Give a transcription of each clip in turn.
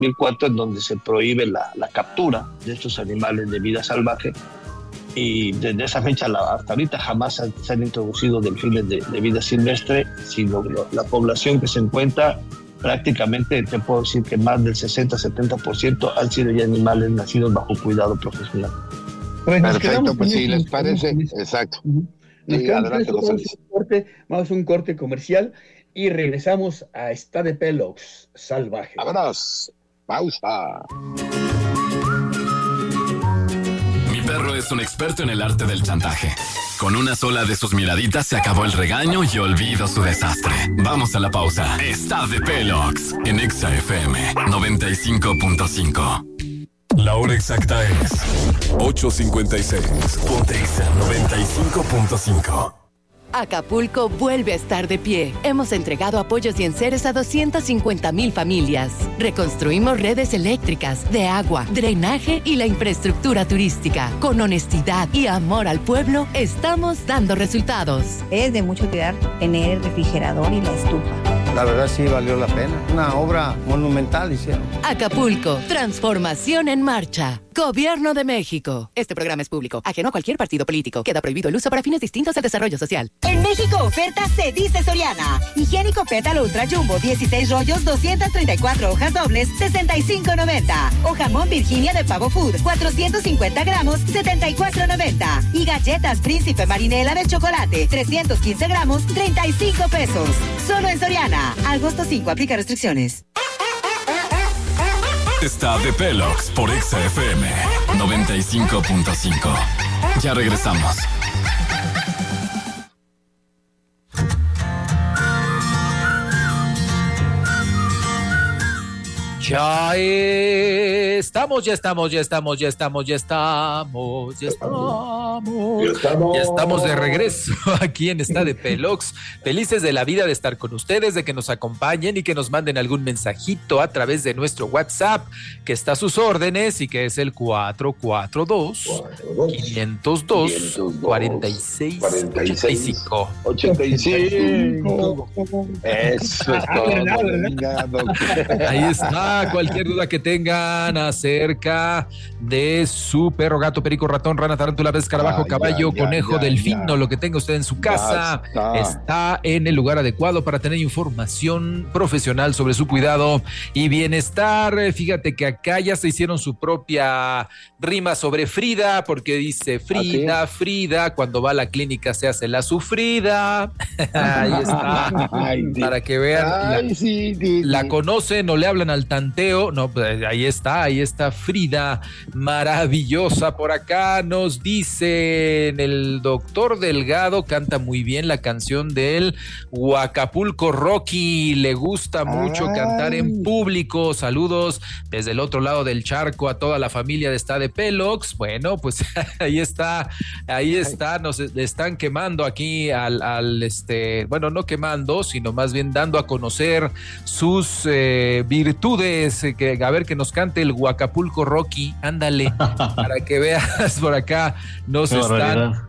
2004, en donde se prohíbe la captura de estos animales de vida salvaje, y desde esa fecha hasta ahorita jamás se han introducido delfines de vida silvestre, sino la población que se encuentra, prácticamente te puedo decir que más del 60-70% han sido ya animales nacidos bajo cuidado profesional. Pues perfecto, pues si les parece, exacto. Adelante, José Luis. Vamos a un corte comercial y regresamos a Está de Pelox Salvaje. ¡Vámonos! ¡Pausa! Mi perro es un experto en el arte del chantaje. Con una sola de sus miraditas se acabó el regaño y olvido su desastre. Vamos a la pausa. Está de Pelox en Exa FM 95.5. La hora exacta es 8:56. Ponte Exa 95.5. Acapulco vuelve a estar de pie. Hemos entregado apoyos y enseres a 250,000 familias. Reconstruimos redes eléctricas, de agua, drenaje y la infraestructura turística. Con honestidad y amor al pueblo, estamos dando resultados. Es de mucho cuidar tener el refrigerador y la estufa. La verdad sí valió la pena. Una obra monumental hicieron. Acapulco, transformación en marcha. Gobierno de México. Este programa es público, ajeno a cualquier partido político. Queda prohibido el uso para fines distintos al desarrollo social. En México, oferta se dice Soriana. Higiénico Pétalo Ultra Jumbo, 16 rollos, 234 hojas dobles, 65.90. O jamón Virginia de Pavo Food, 450 gramos, 74.90. Y galletas Príncipe Marinela de chocolate, 315 gramos, 35 pesos. Solo en Soriana. Agosto 5, aplica restricciones. Está de Pelox por Exa FM 95.5. Ya regresamos. Ya estamos de regreso aquí en Está de Pelox. Felices de la vida de estar con ustedes, de que nos acompañen y que nos manden algún mensajito a través de nuestro WhatsApp, que está a sus órdenes y que es el 442-502-4685. 85. Eso es todo. Ahí está, cualquier duda que tengan acerca de su perro, gato, perico, ratón, rana, tarántula, pez, escarabajo, caballo, conejo, delfín o lo que tenga usted en su casa, está en el lugar adecuado para tener información profesional sobre su cuidado y bienestar. Fíjate que acá ya se hicieron su propia rima sobre Frida, porque dice Frida, Frida, cuando va a la clínica se hace la sufrida. Ahí está, para que vean, la conocen o le hablan al tanteo. No, pues ahí está Frida, maravillosa. Por acá nos dicen, el doctor Delgado canta muy bien la canción del Huacapulco Rocky, le gusta mucho cantar en público. Saludos desde el otro lado del charco a toda la familia de Está de Pelox. Bueno, pues ahí está, nos están quemando aquí bueno, no quemando, sino más bien dando a conocer sus virtudes, a ver que nos cante el Huacapulco Rocky, ándale, para que veas. Por acá nos están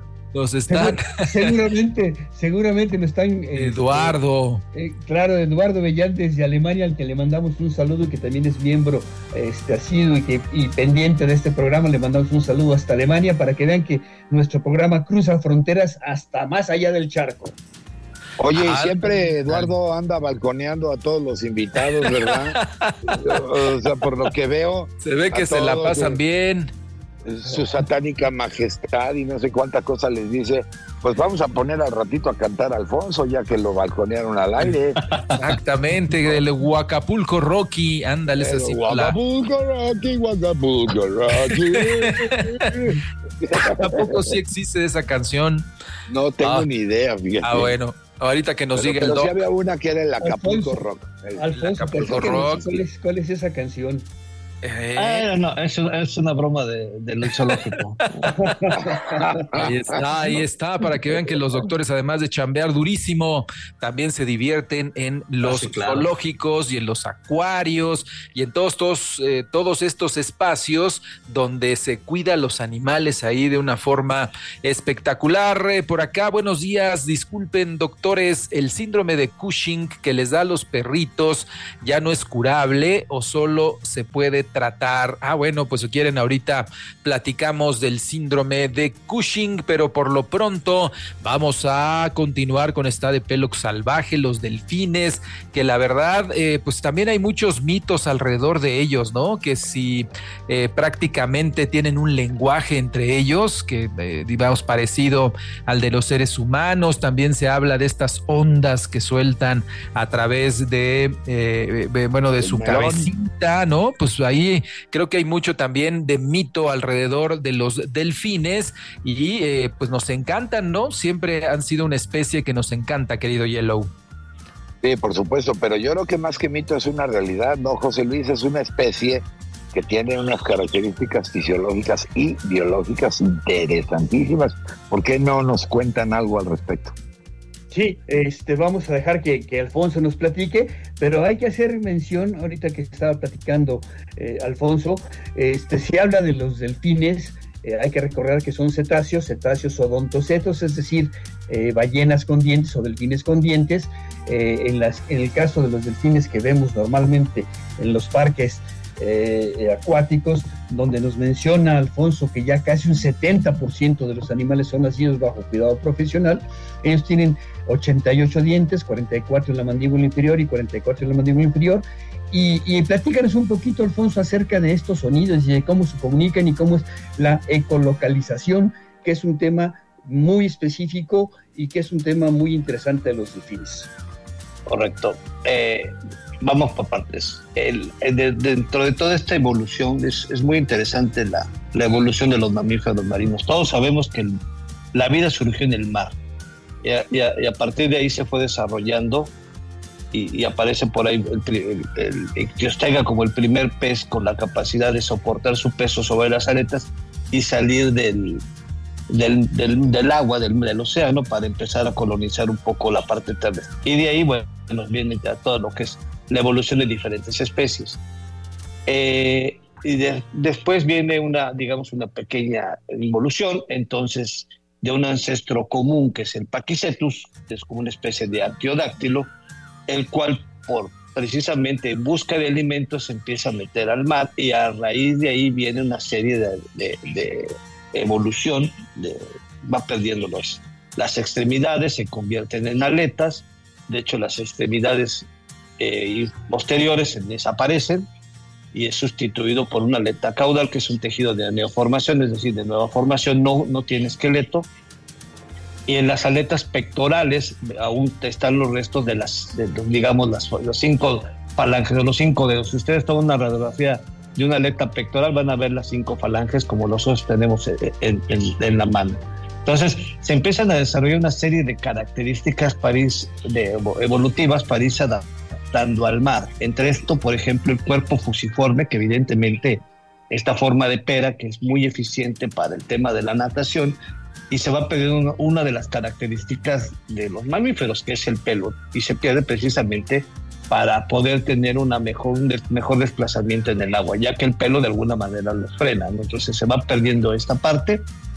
seguramente nos están Eduardo Bellán desde Alemania, al que le mandamos un saludo, y que también es miembro asiduo y pendiente de este programa. Le mandamos un saludo hasta Alemania, para que vean que nuestro programa cruza fronteras hasta más allá del charco. Oye, y siempre Eduardo anda balconeando a todos los invitados, ¿verdad? O sea, por lo que veo, se ve que se la pasan bien. Su satánica majestad y no sé cuánta cosa les dice. Pues vamos a poner al ratito a cantar a Alfonso, ya que lo balconearon al aire. Exactamente, el Huacapulco Rocky, ándale, es así. Huacapulco Rocky. ¿A poco sí existe esa canción? No tengo ni idea, fíjate. Bueno, ahorita que nos diga el doc. Sí había una que era el Acapulco Rock. Alfonso, ¿cuál es esa canción? No, es una broma del zoológico. Ahí está, para que vean que los doctores, además de chambear durísimo, también se divierten en los zoológicos y en los acuarios y en todos estos espacios donde se cuida a los animales ahí de una forma espectacular. Por acá, buenos días, disculpen doctores, el síndrome de Cushing que les da a los perritos ya no es curable o solo se puede tratar. Bueno, pues si quieren ahorita platicamos del síndrome de Cushing, pero por lo pronto vamos a continuar con esta de Pelox Salvaje, los delfines, que la verdad pues también hay muchos mitos alrededor de ellos, ¿no? Que si prácticamente tienen un lenguaje entre ellos que digamos parecido al de los seres humanos. También se habla de estas ondas que sueltan a través de su cabecita, ¿no? Pues ahí creo que hay mucho también de mito alrededor de los delfines y pues nos encantan, ¿no? Siempre han sido una especie que nos encanta, querido Yellow. Sí, por supuesto, pero yo creo que más que mito es una realidad, ¿no, José Luis? Es una especie que tiene unas características fisiológicas y biológicas interesantísimas. ¿Por qué no nos cuentan algo al respecto? Sí, vamos a dejar que Alfonso nos platique, pero hay que hacer mención, ahorita que estaba platicando Alfonso, se habla de los delfines, hay que recordar que son cetáceos odontocetos, es decir, ballenas con dientes o delfines con dientes. En el caso de los delfines que vemos normalmente en los parques acuáticos, donde nos menciona Alfonso que ya casi un 70% de los animales son nacidos bajo cuidado profesional. Ellos tienen 88 dientes, 44 en la mandíbula inferior y 44 en la mandíbula inferior. Y platícanos un poquito, Alfonso, acerca de estos sonidos y de cómo se comunican y cómo es la ecolocalización, que es un tema muy específico y que es un tema muy interesante de los delfines. Correcto. Vamos por partes. Dentro de toda esta evolución es muy interesante la evolución de los mamíferos marinos. Todos sabemos que la vida surgió en el mar y a partir de ahí se fue desarrollando y aparece por ahí el Ictiostega como el primer pez con la capacidad de soportar su peso sobre las aletas y salir del agua, del océano, para empezar a colonizar un poco la parte terrestre. Y de ahí, bueno, nos viene ya todo lo que es la evolución de diferentes especies. Después viene una pequeña evolución, entonces, de un ancestro común, que es el Paquicetus, que es como una especie de artiodáctilo, el cual, por precisamente en busca de alimentos, se empieza a meter al mar, y a raíz de ahí viene una serie de evolución, va perdiendo las extremidades, se convierten en aletas. De hecho, las extremidades posteriores desaparecen y es sustituido por una aleta caudal, que es un tejido de neoformación, es decir, de nueva formación, no tiene esqueleto. Y en las aletas pectorales aún están los restos de los 5 falanges, de los 5 dedos. Si ustedes toman una radiografía de una aleta pectoral, van a ver las 5 falanges como nosotros tenemos en la mano. Entonces se empiezan a desarrollar una serie de características evolutivas para irse adaptando al mar. Entre esto, por ejemplo, el cuerpo fusiforme, que evidentemente esta forma de pera, que es muy eficiente para el tema de la natación, y se va perdiendo una de las características de los mamíferos, que es el pelo, y se pierde precisamente para poder tener un mejor desplazamiento en el agua, ya que el pelo de alguna manera los frena, ¿no? Entonces se va perdiendo esta parte.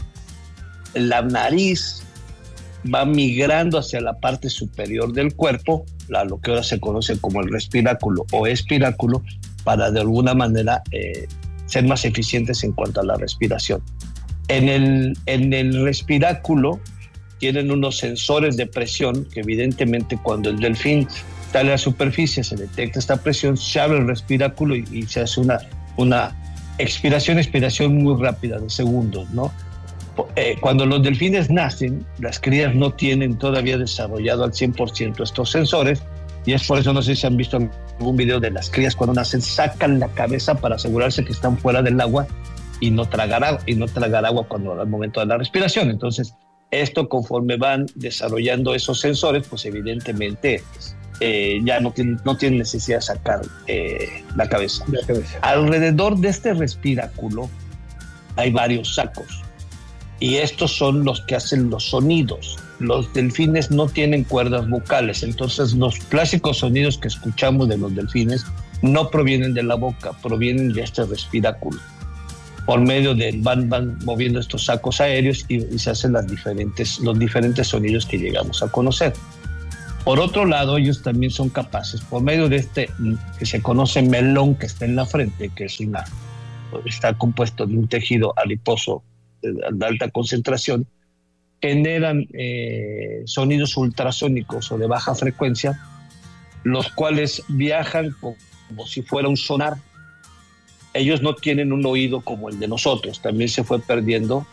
La nariz va migrando hacia la parte superior del cuerpo, lo que ahora se conoce como el respiráculo o espiráculo, para de alguna manera ser más eficientes en cuanto a la respiración. En el respiráculo tienen unos sensores de presión que evidentemente cuando el delfín sale a la superficie se detecta esta presión, se abre el respiráculo y se hace una expiración muy rápida de segundos, ¿no? Cuando los delfines nacen, las crías no tienen todavía desarrollado al 100% estos sensores, y es por eso, no sé si han visto algún video de las crías cuando nacen, sacan la cabeza para asegurarse que están fuera del agua y no tragar agua cuando al momento de la respiración. Entonces, esto, conforme van desarrollando esos sensores, pues evidentemente ya no tienen necesidad de sacar la cabeza. Alrededor de este respiráculo hay varios sacos, y estos son los que hacen los sonidos. Los delfines no tienen cuerdas vocales, entonces los clásicos sonidos que escuchamos de los delfines no provienen de la boca, provienen de este respiráculo. Por medio de van moviendo estos sacos aéreos y se hacen los diferentes sonidos que llegamos a conocer. Por otro lado, ellos también son capaces, por medio de este que se conoce melón que está en la frente, que está compuesto de un tejido adiposo de alta concentración, generan sonidos ultrasónicos o de baja frecuencia, los cuales viajan como si fuera un sonar. Ellos no tienen un oído como el de nosotros, también se fue perdiendo.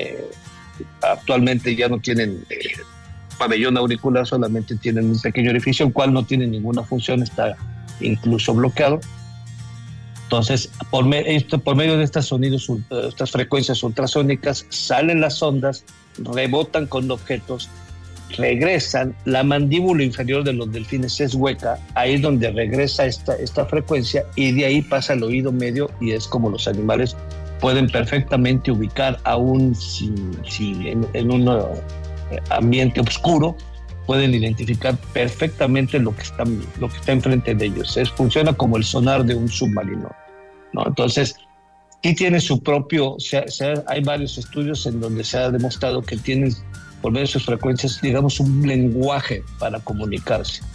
Actualmente ya no tienen pabellón auricular, solamente tienen un pequeño orificio, el cual no tiene ninguna función, está incluso bloqueado. Entonces, por medio de estos sonidos, estas frecuencias ultrasónicas, salen las ondas, rebotan con objetos, regresan. La mandíbula inferior de los delfines es hueca, ahí es donde regresa esta frecuencia, y de ahí pasa al oído medio, y es como los animales pueden perfectamente ubicar, aún si en un ambiente oscuro, pueden identificar perfectamente lo que está enfrente de ellos. Funciona como el sonar de un submarino, ¿no? Entonces, sí tiene su propio, hay varios estudios en donde se ha demostrado que tienen, por medio de sus frecuencias, digamos, un lenguaje para comunicarse.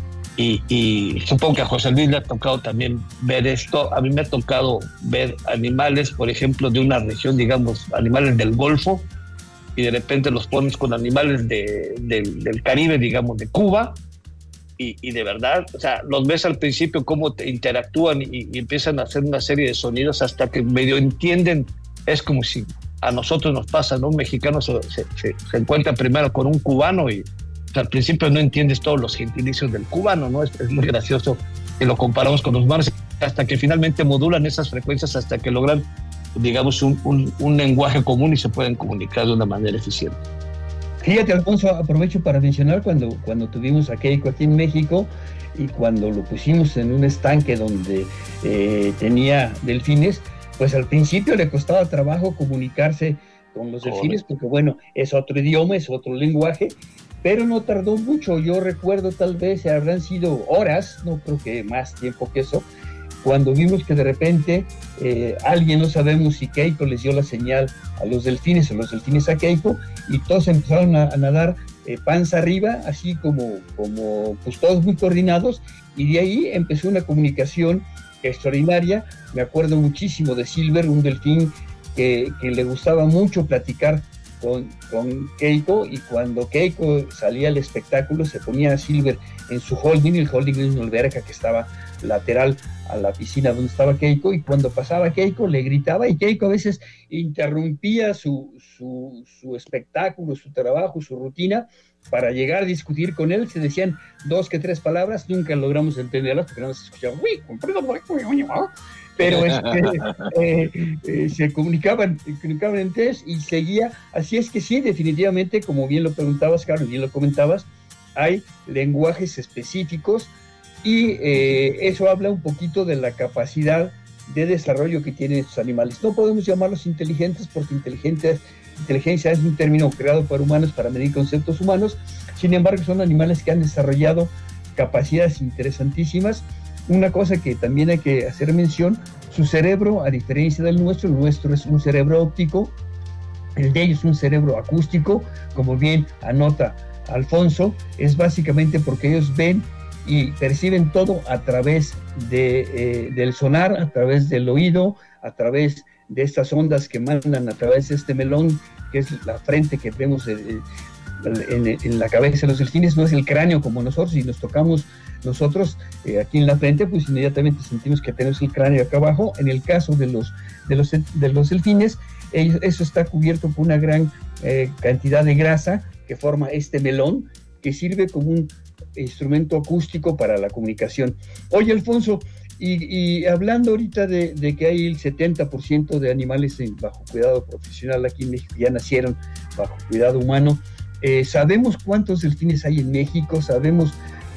Y supongo que a José Luis le ha tocado también ver esto. A mí me ha tocado ver animales, por ejemplo, de una región, digamos, animales del Golfo, y de repente los pones con animales del Caribe, digamos, de Cuba, y de verdad, o sea, los ves al principio cómo interactúan y empiezan a hacer una serie de sonidos hasta que medio entienden. Es como si a nosotros nos pasa, ¿no? Un mexicano se encuentra primero con un cubano y, o sea, al principio no entiendes todos los gentilicios del cubano, ¿no? Es muy gracioso que lo comparamos con los humanos, hasta que finalmente modulan esas frecuencias, hasta que logran, digamos, un lenguaje común y se pueden comunicar de una manera eficiente. Fíjate, Alfonso, aprovecho para mencionar cuando tuvimos a Keiko aquí en México y cuando lo pusimos en un estanque donde tenía delfines, pues al principio le costaba trabajo comunicarse con los delfines, porque bueno, es otro idioma, es otro lenguaje, pero no tardó mucho. Yo recuerdo, tal vez habrán sido horas, no creo que más tiempo que eso, cuando vimos que de repente alguien, no sabemos si Keiko les dio la señal a los delfines o los delfines a Keiko, y todos empezaron a nadar panza arriba, así como pues todos muy coordinados, y de ahí empezó una comunicación extraordinaria. Me acuerdo muchísimo de Silver, un delfín que le gustaba mucho platicar con Keiko, y cuando Keiko salía al espectáculo se ponía a Silver en su holding. El holding es una alberca que estaba lateral a la piscina donde estaba Keiko, y cuando pasaba Keiko le gritaba, y Keiko a veces interrumpía su espectáculo, su trabajo, su rutina, para llegar a discutir con él. Se decían 2 que 3 palabras, nunca logramos entenderlas porque no se escuchaba, pero se comunicaban entre ellos y seguía. Así es que sí, definitivamente, como bien lo preguntabas, Carlos, bien lo comentabas, hay lenguajes específicos, y eso habla un poquito de la capacidad de desarrollo que tienen estos animales. No podemos llamarlos inteligentes, porque inteligencia es un término creado por humanos para medir conceptos humanos. Sin embargo, son animales que han desarrollado capacidades interesantísimas. Una cosa que también hay que hacer mención: su cerebro, a diferencia del nuestro, el nuestro es un cerebro óptico, el de ellos es un cerebro acústico, como bien anota Alfonso. Es básicamente porque ellos ven y perciben todo a través del sonar, a través del oído, a través de estas ondas que mandan a través de este melón, que es la frente que vemos en la cabeza de los delfines. No es el cráneo como nosotros. Si nos tocamos nosotros aquí en la frente, pues inmediatamente sentimos que tenemos el cráneo acá abajo. En el caso de los delfines, eso está cubierto por una gran cantidad de grasa que forma este melón, que sirve como un instrumento acústico para la comunicación. Oye, Alfonso, y hablando ahorita de que hay el 70% de animales bajo cuidado profesional aquí en México, ya nacieron bajo cuidado humano, ¿sabemos cuántos delfines hay en México? ¿Sabemos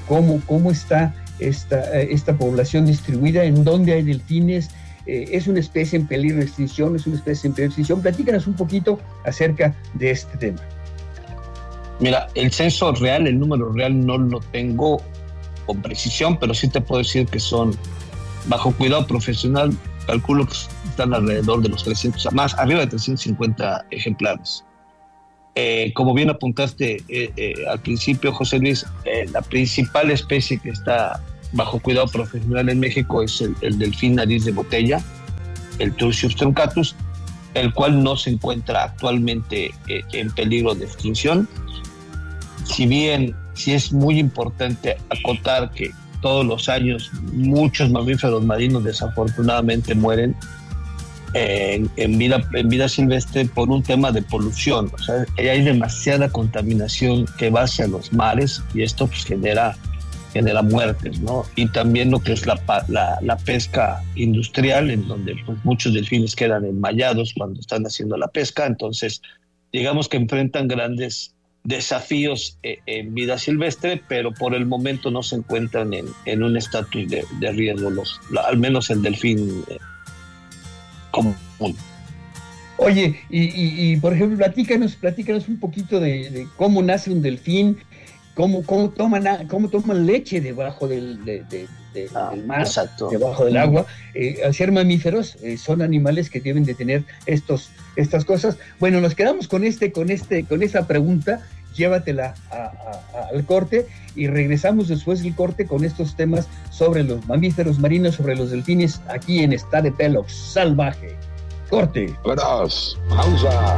cómo está esta población distribuida, en dónde hay delfines. ¿Es una especie en peligro de extinción? ¿Es una especie en peligro de extinción? Platícanos un poquito acerca de este tema. Mira, el censo real, el número real no lo tengo con precisión, pero sí te puedo decir que son, bajo cuidado profesional, calculo que están alrededor de los 300, más arriba de 350 ejemplares. Como bien apuntaste al principio, José Luis, la principal especie que está bajo cuidado profesional en México es el delfín nariz de botella, el Turcius truncatus, el cual no se encuentra actualmente en peligro de extinción. Si bien sí es muy importante acotar que todos los años muchos mamíferos marinos desafortunadamente mueren en vida silvestre por un tema de polución. O sea, hay demasiada contaminación que va hacia los mares y esto pues genera muertes, ¿no? Y también lo que es la pesca industrial, en donde pues, muchos delfines quedan enmallados cuando están haciendo la pesca. Entonces, digamos que enfrentan grandes desafíos en vida silvestre, pero por el momento no se encuentran en un estatus de riesgo, al menos el delfín común. Oye, y por ejemplo, platícanos un poquito de cómo nace un delfín, cómo toman leche debajo del mar, exacto, debajo del agua. Al ser mamíferos, son animales que deben de tener estas cosas. Bueno, nos quedamos con esta pregunta. Llévatela al corte y regresamos después del corte con estos temas sobre los mamíferos marinos, sobre los delfines, aquí en Está de Pelox Salvaje. Corte. Pausa.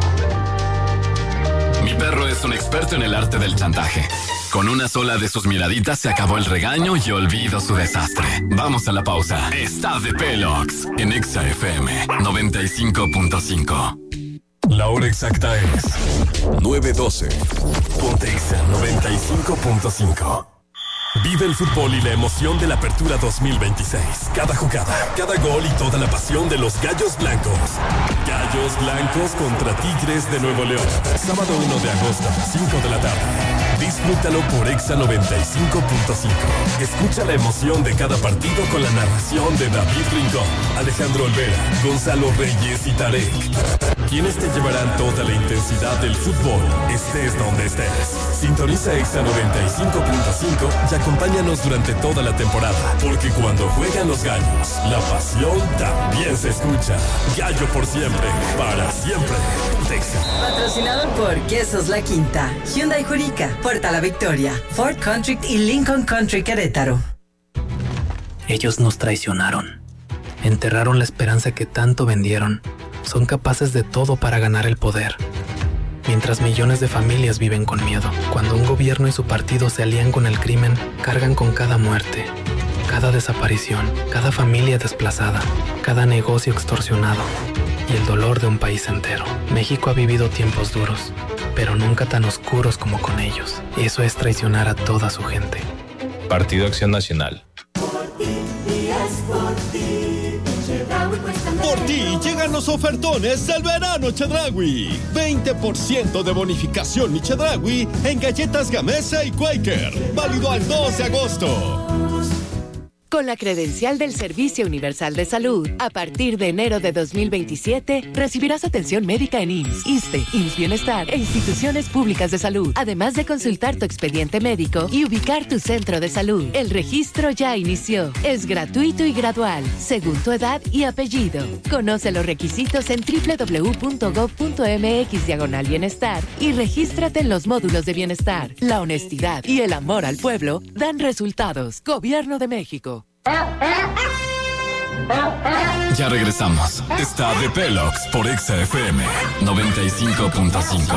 Mi perro es un experto en el arte del chantaje. Con una sola de sus miraditas se acabó el regaño y olvido su desastre. Vamos a la pausa. Está de Pelox en Exa FM 95.5. La hora exacta es 9:12. Ponte Exa 95.5. Vive el fútbol y la emoción de la Apertura 2026. Cada jugada, cada gol y toda la pasión de los Gallos Blancos. Gallos Blancos contra Tigres de Nuevo León. Sábado 1 de agosto, 5 de la tarde. Disfrútalo por Exa 95.5. Escucha la emoción de cada partido con la narración de David Rincón, Alejandro Olvera, Gonzalo Reyes y Tarek, quienes te llevarán toda la intensidad del fútbol, estés donde estés. Sintoniza Exa 95.5 y acompáñanos durante toda la temporada, porque cuando juegan los gallos, la pasión también se escucha. Gallo por siempre, para siempre. Texas. Patrocinado por Quesos La Quinta, Hyundai Jurica, Puerta La Victoria, Ford Country y Lincoln Country Querétaro. Ellos nos traicionaron. Enterraron la esperanza que tanto vendieron. Son capaces de todo para ganar el poder. Mientras millones de familias viven con miedo, cuando un gobierno y su partido se alían con el crimen, cargan con cada muerte, cada desaparición, cada familia desplazada, cada negocio extorsionado y el dolor de un país entero. México ha vivido tiempos duros, pero nunca tan oscuros como con ellos. Eso es traicionar a toda su gente. Partido Acción Nacional. Por ti llegan los ofertones del verano Chedraui. 20% de bonificación mi Chedraui en galletas Gamesa y Quaker. Válido al 2 de agosto. Con la credencial del Servicio Universal de Salud, a partir de enero de 2027, recibirás atención médica en IMSS, ISSSTE, IMSS Bienestar e instituciones públicas de salud, además de consultar tu expediente médico y ubicar tu centro de salud. El registro ya inició. Es gratuito y gradual, según tu edad y apellido. Conoce los requisitos en www.gov.mx/bienestar y regístrate en los módulos de bienestar. La honestidad y el amor al pueblo dan resultados. Gobierno de México. Ya regresamos. Está de Pelox por Exa FM 95.5.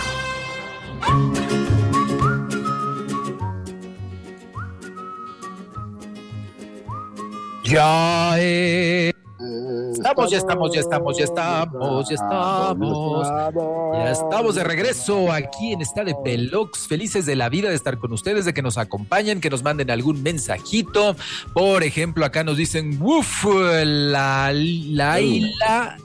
Ya estamos de regreso aquí en Está de Pelox, felices de la vida de estar con ustedes, de que nos acompañen, que nos manden algún mensajito. Por ejemplo, acá nos dicen, Laila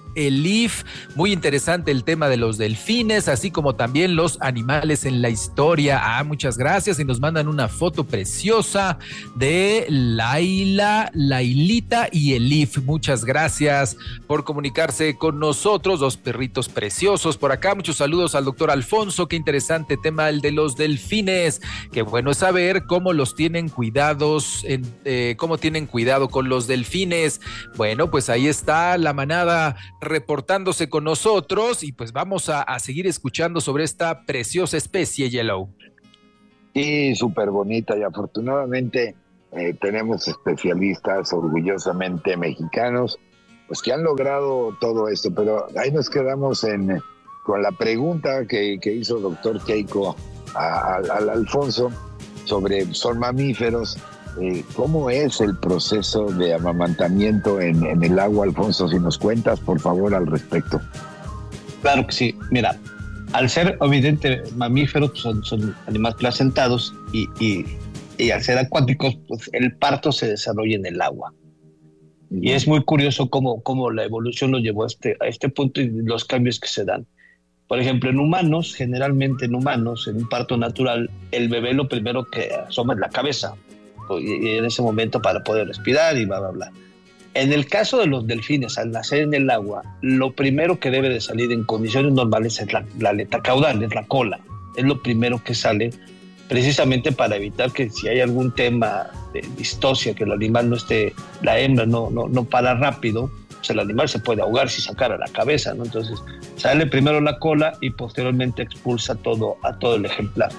ELIF. Muy interesante el tema de los delfines, así como también los animales en la historia. Muchas gracias, y nos mandan una foto preciosa de Lailita y ELIF. Muchas gracias por comunicarse con nosotros, dos perritos preciosos por acá. Muchos saludos al doctor Alfonso. Qué interesante tema el de los delfines. Qué bueno es saber cómo los tienen cuidados, cómo tienen cuidado con los delfines. Bueno, pues ahí está la manada reportándose con nosotros, y pues vamos a seguir escuchando sobre esta preciosa especie, Yellow. Sí, súper bonita, y afortunadamente tenemos especialistas orgullosamente mexicanos, pues que han logrado todo esto, pero ahí nos quedamos con la pregunta que hizo el doctor Keiko al Alfonso sobre son mamíferos. ¿Cómo es el proceso de amamantamiento en el agua, Alfonso? Si nos cuentas, por favor, al respecto. Claro que sí. Mira, al ser evidente mamíferos, son animales placentados y al ser acuáticos, pues el parto se desarrolla en el agua. Y es muy curioso cómo la evolución lo llevó a este punto y los cambios que se dan. Por ejemplo, generalmente en humanos, en un parto natural, el bebé lo primero que asoma es la cabeza, y en ese momento para poder respirar y bla, bla, bla. En el caso de los delfines, al nacer en el agua, lo primero que debe de salir en condiciones normales es la aleta caudal, es la cola. Es lo primero que sale, precisamente para evitar que si hay algún tema de distocia, que el animal no esté, la hembra no para rápido, pues el animal se puede ahogar si sacara la cabeza, ¿no? Entonces sale primero la cola y posteriormente expulsa a todo el ejemplar.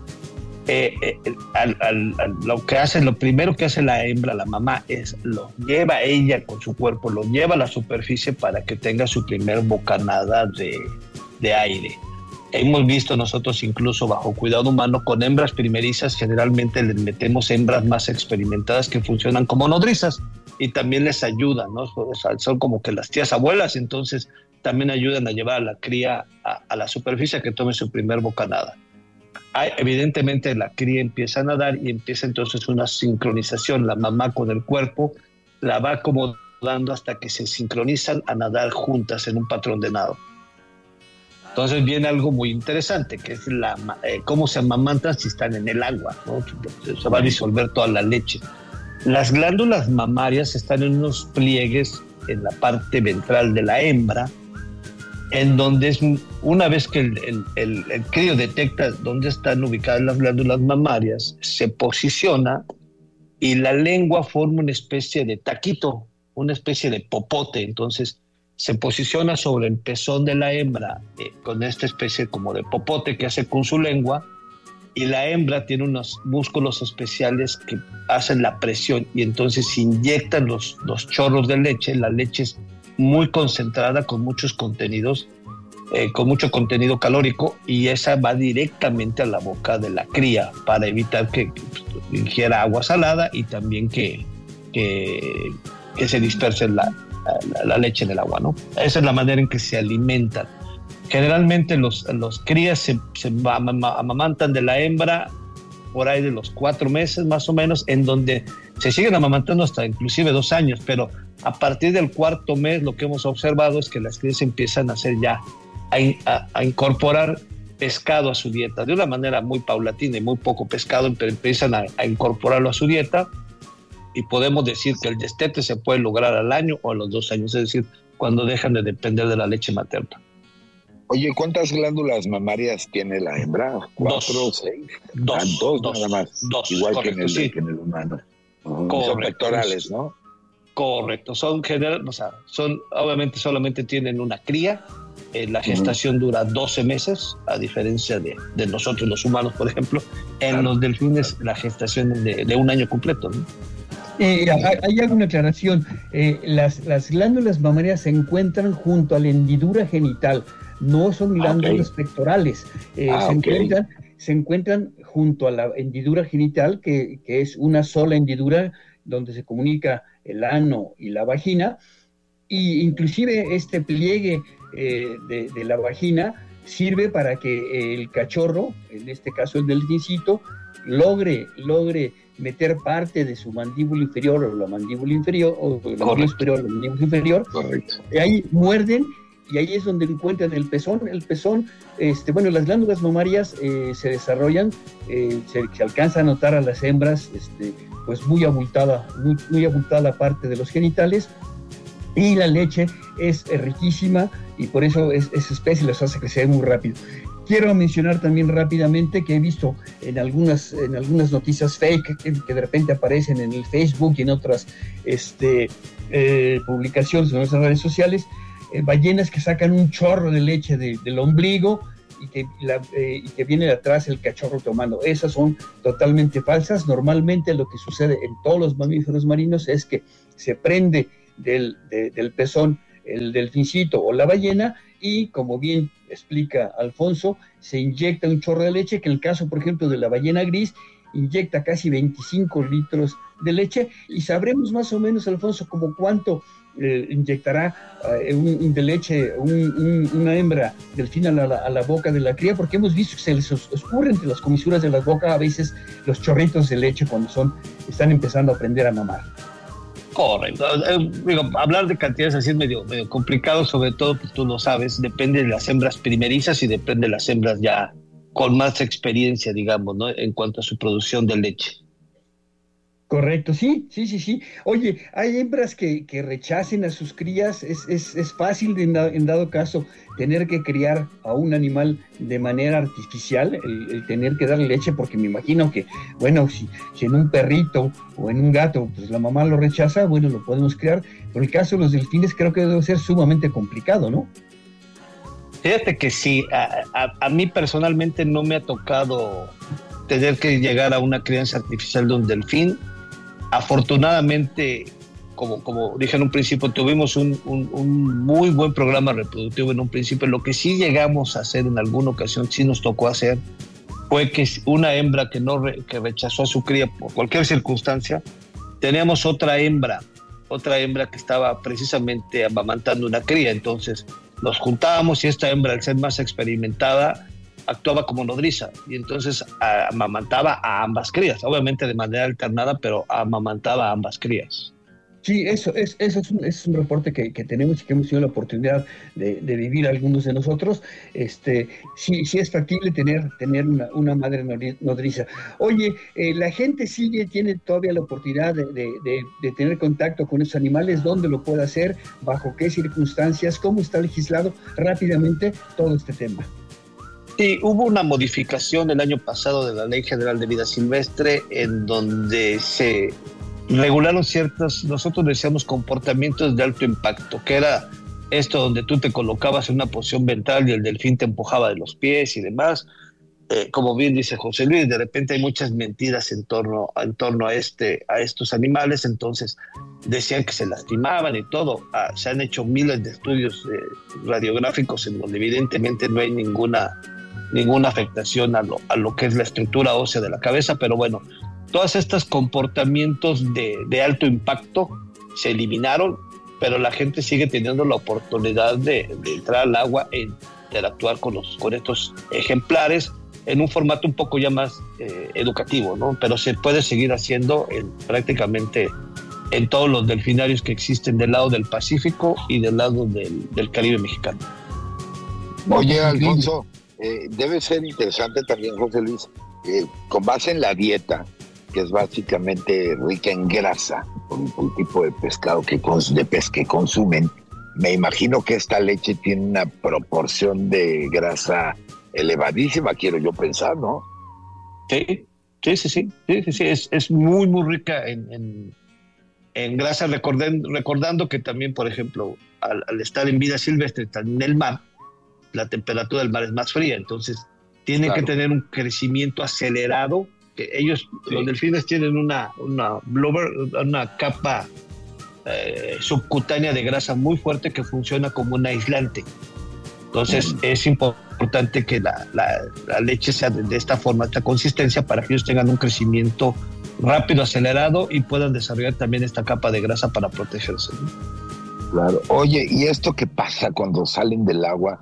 Lo primero que hace la hembra, la mamá, es lo lleva ella con su cuerpo, lo lleva a la superficie para que tenga su primer bocanada de aire. Hemos visto nosotros, incluso bajo cuidado humano, con hembras primerizas, generalmente les metemos hembras más experimentadas que funcionan como nodrizas y también les ayudan, ¿no? Son como que las tías abuelas, entonces también ayudan a llevar a la cría a la superficie a que tome su primer bocanada. Evidentemente la cría empieza a nadar y empieza entonces una sincronización, la mamá con el cuerpo la va acomodando hasta que se sincronizan a nadar juntas en un patrón de nado. Entonces viene algo muy interesante, que es cómo se amamantan si están en el agua, ¿no? Se va a disolver toda la leche. Las glándulas mamarias están en unos pliegues en la parte ventral de la hembra, en donde una vez que el crío detecta dónde están ubicadas las glándulas mamarias, se posiciona y la lengua forma una especie de taquito, una especie de popote. Entonces se posiciona sobre el pezón de la hembra con esta especie como de popote que hace con su lengua, y la hembra tiene unos músculos especiales que hacen la presión y entonces se inyectan los chorros de leche. La leche es muy concentrada con muchos contenidos, con mucho contenido calórico, y esa va directamente a la boca de la cría para evitar que ingiera agua salada y también que se disperse la leche en el agua, ¿no? Esa es la manera en que se alimentan. Generalmente los crías se amamantan de la hembra por ahí de los 4 meses más o menos, en donde se siguen amamantando hasta inclusive 2 años, pero a partir del 4º mes lo que hemos observado es que las crías empiezan a hacer ya a incorporar pescado a su dieta, de una manera muy paulatina y muy poco pescado, pero empiezan a incorporarlo a su dieta, y podemos decir que el destete se puede lograr al año o a los 2 años, es decir, cuando dejan de depender de la leche materna. Oye, ¿cuántas glándulas mamarias tiene la hembra? ¿4 o 6? Dos nada más. Igual correcto, que en el humano. Son pectorales, ¿no? Correcto. Obviamente solamente tienen una cría. La gestación dura 12 meses, a diferencia de nosotros los humanos, por ejemplo. En los delfines la gestación es de 1 año completo, ¿no? Hay alguna aclaración. Las glándulas mamarias se encuentran junto a la hendidura genital. No son glándulas pectorales. Se encuentran junto a la hendidura genital, que es una sola hendidura donde se comunica el ano y la vagina, y inclusive este pliegue de la vagina sirve para que el cachorro, en este caso el delfincito, logre meter parte de su mandíbula inferior o la mandíbula inferior o la mandíbula superior o la mandíbula inferior. Correcto. Y ahí muerden y ahí es donde encuentran el pezón. El pezón, las glándulas mamarias se desarrollan, se alcanza a notar a las hembras, pues muy abultada la parte de los genitales, y la leche es riquísima y por eso esa especie los hace crecer muy rápido. Quiero mencionar también rápidamente que he visto en algunas noticias fake que de repente aparecen en el Facebook y en otras publicaciones en nuestras redes sociales, ballenas que sacan un chorro de leche del ombligo y que viene de atrás el cachorro tomando. Esas son totalmente falsas. Normalmente lo que sucede en todos los mamíferos marinos es que se prende del pezón el delfincito o la ballena y, como bien explica Alfonso, se inyecta un chorro de leche, que en el caso, por ejemplo, de la ballena gris, inyecta casi 25 litros de leche, y sabremos más o menos, Alfonso, como cuánto inyectará de leche una hembra delfín a la boca de la cría, porque hemos visto que se les escurre entre las comisuras de la boca a veces los chorritos de leche cuando están empezando a aprender a mamar. Correcto. Hablar de cantidades así es medio complicado, sobre todo, pues tú lo sabes, depende de las hembras primerizas y depende de las hembras ya con más experiencia, digamos, ¿no? En cuanto a su producción de leche. Correcto, sí. Oye, hay hembras que rechacen a sus crías. Es fácil en dado caso tener que criar a un animal de manera artificial, el tener que darle leche, porque me imagino que, bueno, si en un perrito o en un gato, pues la mamá lo rechaza, bueno, lo podemos criar. Pero el caso de los delfines creo que debe ser sumamente complicado, ¿no? Fíjate que sí, a mí personalmente no me ha tocado tener que llegar a una crianza artificial de un delfín. Afortunadamente, como dije en un principio, tuvimos un muy buen programa reproductivo en un principio. Lo que sí llegamos a hacer en alguna ocasión, sí nos tocó hacer, fue que una hembra que rechazó a su cría por cualquier circunstancia, teníamos otra hembra que estaba precisamente amamantando una cría. Entonces nos juntábamos y esta hembra, al ser más experimentada, actuaba como nodriza y entonces amamantaba a ambas crías, obviamente de manera alternada, pero amamantaba a ambas crías. Sí, eso es un reporte que tenemos y que hemos tenido la oportunidad de vivir algunos de nosotros. Sí es factible tener una madre nodriza. Oye, la gente tiene todavía la oportunidad de tener contacto con esos animales. ¿Dónde lo puede hacer? ¿Bajo qué circunstancias? ¿Cómo está legislado? Rápidamente todo este tema. Sí, hubo una modificación el año pasado de la Ley General de Vida Silvestre en donde se regularon nosotros decíamos comportamientos de alto impacto, que era esto donde tú te colocabas en una posición ventral y el delfín te empujaba de los pies y demás. Como bien dice José Luis, de repente hay muchas mentiras en torno a estos animales, entonces decían que se lastimaban y todo. Se han hecho miles de estudios radiográficos en donde evidentemente no hay ninguna afectación a lo que es la estructura ósea de la cabeza, pero bueno, todos estos comportamientos de alto impacto se eliminaron, pero la gente sigue teniendo la oportunidad de entrar al agua e interactuar con estos ejemplares en un formato un poco ya más educativo, ¿no? Pero se puede seguir haciendo prácticamente en todos los delfinarios que existen del lado del Pacífico y del lado del Caribe mexicano. Oye, Alfonso, debe ser interesante también, José Luis, con base en la dieta, que es básicamente rica en grasa, por el tipo de pescado que consumen, me imagino que esta leche tiene una proporción de grasa elevadísima, quiero yo pensar, ¿no? Sí, es muy, muy rica en grasa, recordando que también, por ejemplo, al estar en vida silvestre, en el mar, la temperatura del mar es más fría, entonces tiene que tener un crecimiento acelerado, que ellos, los delfines tienen una capa subcutánea de grasa muy fuerte que funciona como un aislante. Entonces es importante que la leche sea de esta forma, esta consistencia, para que ellos tengan un crecimiento rápido, acelerado y puedan desarrollar también esta capa de grasa para protegerse, ¿no? Claro. Oye, ¿y esto qué pasa cuando salen del agua?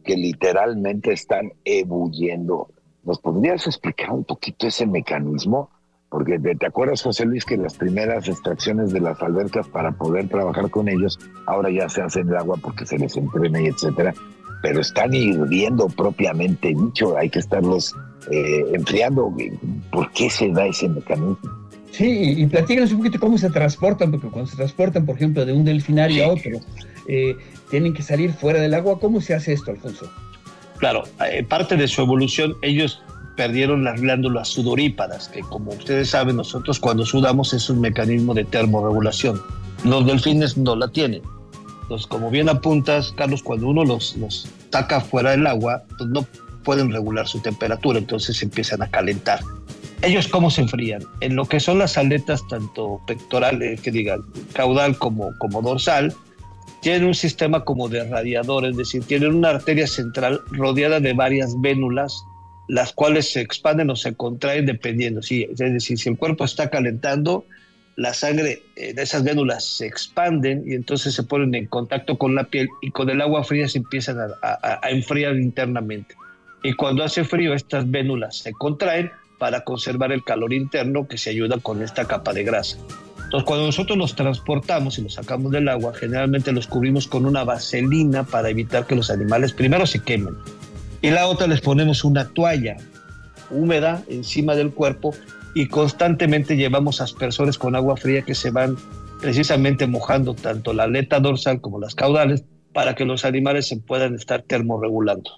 que literalmente están ebulliendo. ¿Nos podrías explicar un poquito ese mecanismo? Porque te acuerdas, José Luis, que las primeras extracciones de las albercas para poder trabajar con ellos, ahora ya se hacen el agua porque se les entrena y etcétera, pero están hirviendo propiamente dicho, hay que estarlos enfriando. ¿Por qué se da ese mecanismo? Sí, y platícanos un poquito cómo se transportan, porque cuando se transportan, por ejemplo, de un delfinario a otro, tienen que salir fuera del agua. ¿Cómo se hace esto, Alfonso? Claro, parte de su evolución, ellos perdieron las glándulas sudoríparas, que como ustedes saben, nosotros cuando sudamos es un mecanismo de termorregulación. Los delfines no la tienen. Entonces, como bien apuntas, Carlos, cuando uno los saca fuera del agua, pues no pueden regular su temperatura, entonces empiezan a calentar. ¿Ellos cómo se enfrían? En lo que son las aletas, tanto pectorales, caudal como dorsal, tienen un sistema como de radiador, es decir, tienen una arteria central rodeada de varias vénulas, las cuales se expanden o se contraen dependiendo. Sí, es decir, si el cuerpo está calentando, la sangre de esas vénulas se expanden y entonces se ponen en contacto con la piel y con el agua fría se empiezan a enfriar internamente. Y cuando hace frío, estas vénulas se contraen para conservar el calor interno que se ayuda con esta capa de grasa. Entonces, cuando nosotros los transportamos y los sacamos del agua, generalmente los cubrimos con una vaselina para evitar que los animales primero se quemen. Y la otra les ponemos una toalla húmeda encima del cuerpo y constantemente llevamos aspersores con agua fría que se van precisamente mojando tanto la aleta dorsal como las caudales para que los animales se puedan estar termorregulando.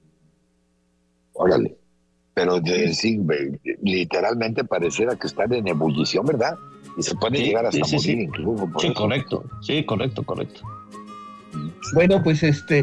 Órale, pero sí, literalmente pareciera que están en ebullición, ¿verdad? Y se puede llegar hasta morir incluso. Sí, correcto, sí, correcto. Bueno, pues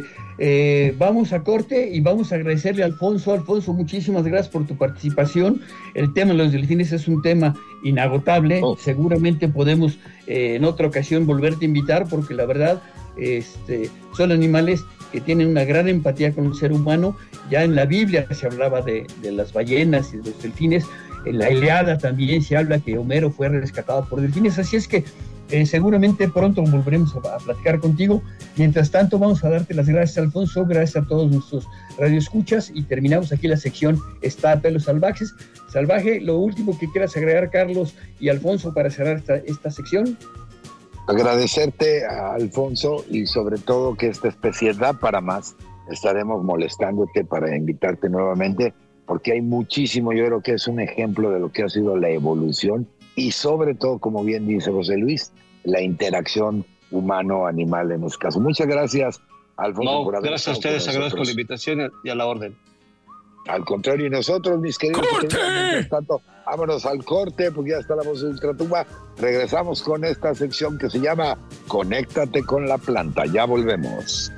vamos a corte y vamos a agradecerle a Alfonso. Alfonso, muchísimas gracias por tu participación. El tema de los delfines es un tema inagotable. Seguramente podemos en otra ocasión volverte a invitar, porque la verdad son animales que tienen una gran empatía con el ser humano. Ya en la Biblia se hablaba de las ballenas y de los delfines. En la Ilíada también se habla que Homero fue rescatado por delfines. Así es que seguramente pronto volveremos a platicar contigo. Mientras tanto, vamos a darte las gracias, Alfonso, gracias a todos nuestros radioescuchas, y terminamos aquí la sección Está a Pelos Salvaje. Lo último que quieras agregar, Carlos y Alfonso, para cerrar esta sección. Agradecerte a Alfonso, y sobre todo que esta especie da para más. Estaremos molestándote para invitarte nuevamente, porque hay muchísimo. Yo creo que es un ejemplo de lo que ha sido la evolución y sobre todo, como bien dice José Luis, la interacción humano-animal en este caso. Muchas gracias, Alfonso, por haber gracias a ustedes, agradezco la invitación y a la orden. Al contrario, y nosotros, mis queridos, mientras tanto, vámonos al corte, porque ya está la voz de Ultratumba. Regresamos con esta sección que se llama Conéctate con la Planta. Ya volvemos.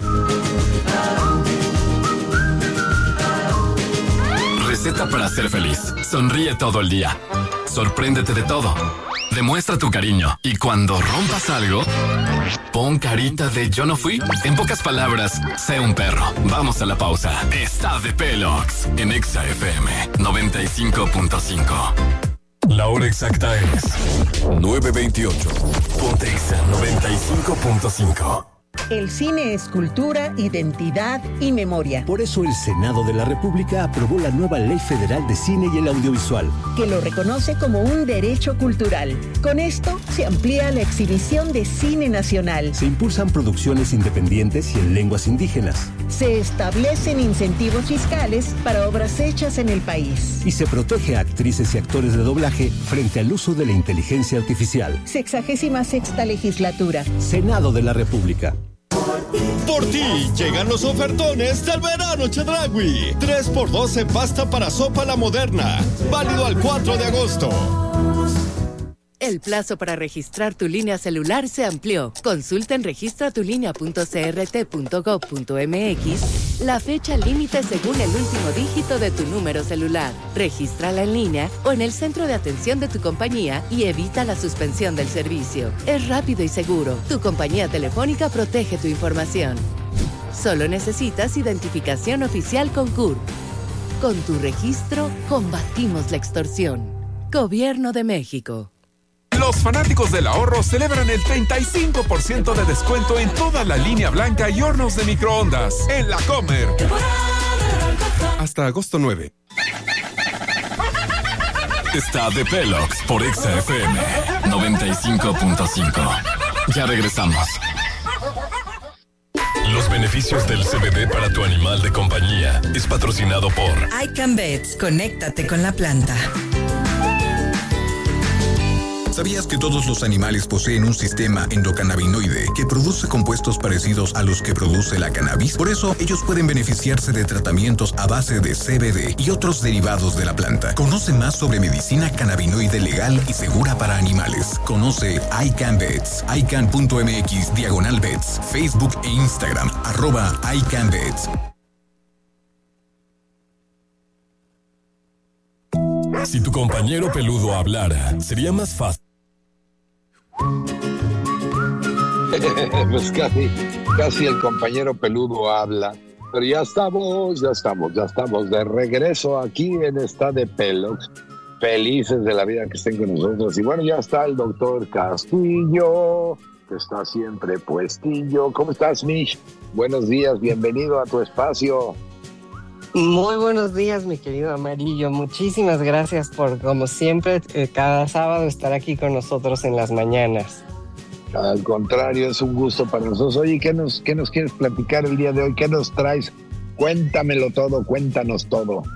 Receta para ser feliz. Sonríe todo el día. Sorpréndete de todo. Demuestra tu cariño. Y cuando rompas algo, pon carita de yo no fui. En pocas palabras, sé un perro. Vamos a la pausa. Está de Pelox en Exa FM 95.5. La hora exacta es 9:28. Ponte Exa 95.5. El cine es cultura, identidad y memoria. Por eso el Senado de la República aprobó la nueva Ley Federal de Cine y el Audiovisual, que lo reconoce como un derecho cultural. Con esto se amplía la exhibición de cine nacional. Se impulsan producciones independientes y en lenguas indígenas. Se establecen incentivos fiscales para obras hechas en el país. Y se protege a actrices y actores de doblaje frente al uso de la inteligencia artificial. 66ª legislatura. Senado de la República. Por ti llegan los ofertones del verano Chedraui. 3x2 en pasta para sopa La Moderna. Válido al 4 de agosto. El plazo para registrar tu línea celular se amplió. Consulta en registratulinea.crt.gov.mx la fecha límite según el último dígito de tu número celular. Regístrala en línea o en el centro de atención de tu compañía y evita la suspensión del servicio. Es rápido y seguro. Tu compañía telefónica protege tu información. Solo necesitas identificación oficial con CURP. Con tu registro, combatimos la extorsión. Gobierno de México. Los fanáticos del ahorro celebran el 35% de descuento en toda la línea blanca y hornos de microondas en La Comer. Hasta agosto 9. Está de Pelox por Exa FM 95.5. Ya regresamos. Los beneficios del CBD para tu animal de compañía es patrocinado por ICANN Vets. Conéctate con la planta. ¿Sabías que todos los animales poseen un sistema endocannabinoide que produce compuestos parecidos a los que produce la cannabis? Por eso, ellos pueden beneficiarse de tratamientos a base de CBD y otros derivados de la planta. Conoce más sobre medicina cannabinoide legal y segura para animales. Conoce ICANN Vets, icann.mx/vets, Facebook e Instagram, @ICANN Vets. Si tu compañero peludo hablara, sería más fácil. Pues casi el compañero peludo habla. Pero ya estamos de regreso aquí en Está de Pelox. Felices de la vida que estén con nosotros. Y bueno, ya está el doctor Castillo, que está siempre puestillo. ¿Cómo estás, Mish? Buenos días, bienvenido a tu espacio. Muy buenos días, mi querido Amarillo. Muchísimas gracias por, como siempre, cada sábado estar aquí con nosotros en las mañanas. Al contrario, es un gusto para nosotros. Oye, ¿qué nos quieres platicar el día de hoy? ¿Qué nos traes? Cuéntamelo todo, cuéntanos todo.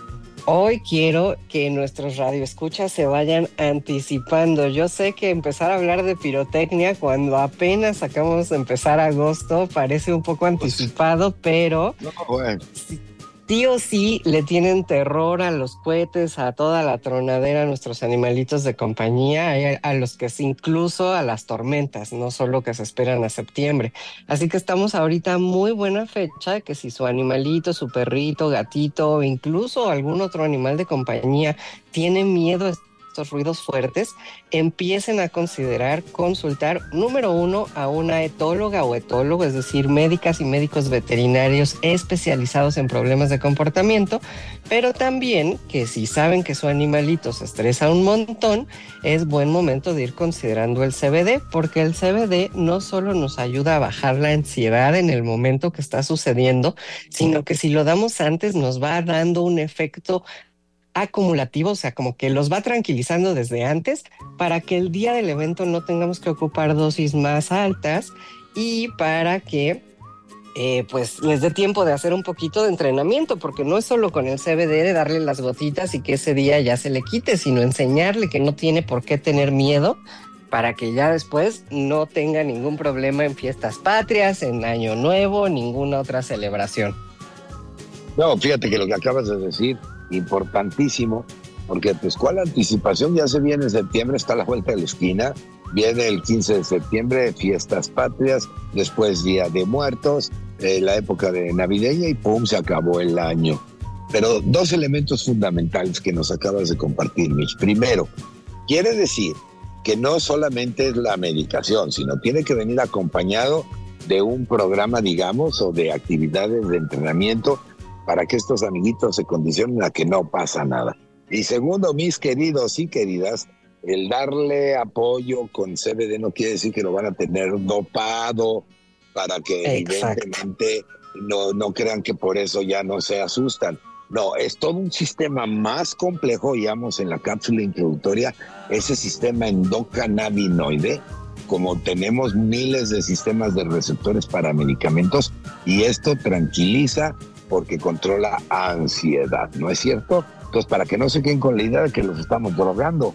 Hoy quiero que nuestros radioescuchas se vayan anticipando. Yo sé que empezar a hablar de pirotecnia cuando apenas acabamos de empezar agosto parece un poco anticipado, pero... No, bueno. Sí o sí le tienen terror a los cohetes, a toda la tronadera, a nuestros animalitos de compañía, a los que incluso a las tormentas, no solo que se esperan a septiembre. Así que estamos ahorita muy buena fecha que si su animalito, su perrito, gatito o incluso algún otro animal de compañía tiene miedo a estos ruidos fuertes, empiecen a considerar consultar, número 1, a una etóloga o etólogo, es decir, médicas y médicos veterinarios especializados en problemas de comportamiento, pero también que si saben que su animalito se estresa un montón, es buen momento de ir considerando el CBD, porque el CBD no solo nos ayuda a bajar la ansiedad en el momento que está sucediendo, sino que si lo damos antes nos va dando un efecto acumulativo, o sea, como que los va tranquilizando desde antes para que el día del evento no tengamos que ocupar dosis más altas y para que pues les dé tiempo de hacer un poquito de entrenamiento, porque no es solo con el CBD de darle las gotitas y que ese día ya se le quite, sino enseñarle que no tiene por qué tener miedo para que ya después no tenga ningún problema en fiestas patrias, en Año Nuevo, ninguna otra celebración. No, fíjate que lo que acabas de decir, importantísimo, porque pues cuál anticipación, ya se viene septiembre, está a la vuelta de la esquina, viene el 15 de septiembre, fiestas patrias, después Día de Muertos, la época de navideña y pum, se acabó el año. Pero dos elementos fundamentales que nos acabas de compartir, Mitch. Primero, quiere decir que no solamente es la medicación, sino tiene que venir acompañado de un programa, digamos, o de actividades de entrenamiento para que estos amiguitos se condicionen a que no pasa nada. Y segundo, mis queridos y queridas, el darle apoyo con CBD no quiere decir que lo van a tener dopado para que evidentemente no crean que por eso ya no se asustan. No, es todo un sistema más complejo, digamos, en la cápsula introductoria, ese sistema endocannabinoide, como tenemos miles de sistemas de receptores para medicamentos, y esto tranquiliza porque controla ansiedad, ¿no es cierto? Entonces, para que no se queden con la idea de que los estamos drogando.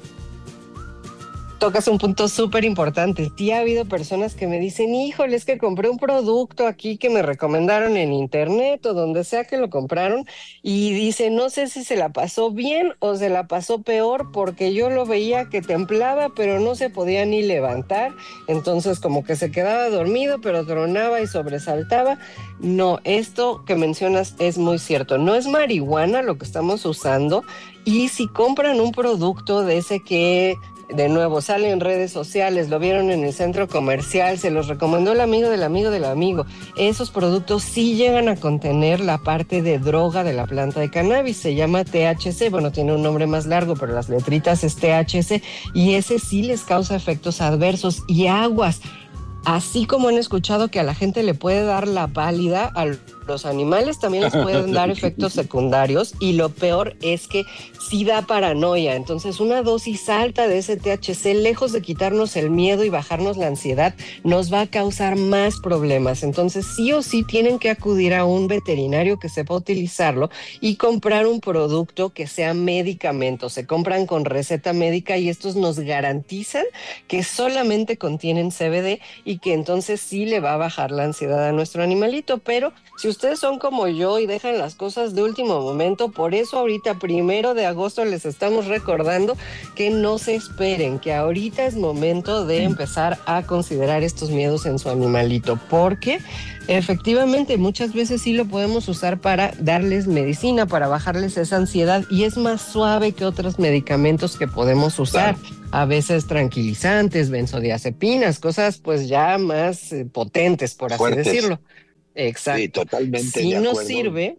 Tocas un punto súper importante. Sí ha habido personas que me dicen, híjole, es que compré un producto aquí que me recomendaron en internet o donde sea que lo compraron, y dice, no sé si se la pasó bien o se la pasó peor, porque yo lo veía que temblaba pero no se podía ni levantar, entonces como que se quedaba dormido pero tronaba y sobresaltaba. No, esto que mencionas es muy cierto, no es marihuana lo que estamos usando. Y si compran un producto de ese que de nuevo, sale en redes sociales, lo vieron en el centro comercial, se los recomendó el amigo del amigo del amigo. Esos productos sí llegan a contener la parte de droga de la planta de cannabis, se llama THC, bueno, tiene un nombre más largo, pero las letritas es THC, y ese sí les causa efectos adversos. Y aguas, así como han escuchado que a la gente le puede dar la pálida, a los animales también les pueden dar efectos secundarios, y lo peor es que sí da paranoia. Entonces, una dosis alta de ese THC, lejos de quitarnos el miedo y bajarnos la ansiedad, nos va a causar más problemas. Entonces, sí o sí tienen que acudir a un veterinario que sepa utilizarlo y comprar un producto que sea medicamento. Se compran con receta médica y estos nos garantizan que solamente contienen CBD y que entonces sí le va a bajar la ansiedad a nuestro animalito. Pero si ustedes son como yo y dejan las cosas de último momento, por eso ahorita 1 de agosto les estamos recordando que no se esperen, que ahorita es momento de empezar a considerar estos miedos en su animalito, porque efectivamente muchas veces sí lo podemos usar para darles medicina, para bajarles esa ansiedad, y es más suave que otros medicamentos que podemos usar. A veces tranquilizantes, benzodiazepinas, cosas pues ya más potentes, por así decirlo. Exacto. Sí, totalmente. Sí, de nos acuerdo.